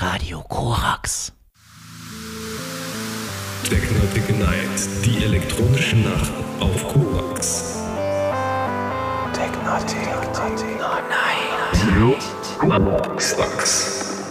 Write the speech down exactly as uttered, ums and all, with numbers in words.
Radio Korax. Technotic Night, die elektronische Nacht auf Korax. Technotic Night. Korax.